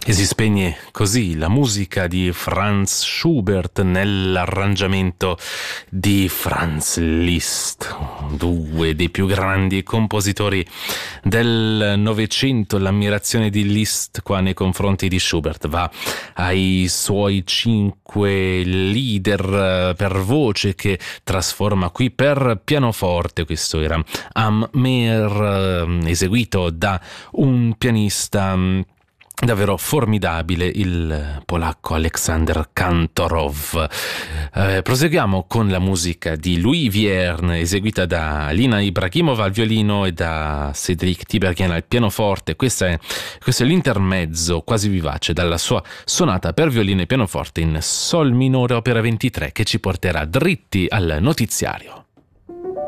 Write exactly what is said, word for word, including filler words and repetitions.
E si spegne così la musica di Franz Schubert nell'arrangiamento di Franz Liszt, due dei più grandi compositori del Novecento. L'ammirazione di Liszt qua nei confronti di Schubert va ai suoi cinque leader per voce che trasforma qui per pianoforte. Questo era Am Meer, eseguito da un pianista davvero formidabile, il polacco Aleksander Kantorov. Eh, proseguiamo con la musica di Louis Vierne, eseguita da Lina Ibrahimova al violino e da Cédric Tiberghien al pianoforte. Questo è, questo è l'intermezzo quasi vivace dalla sua sonata per violino e pianoforte in sol minore opera ventitré, che ci porterà dritti al notiziario.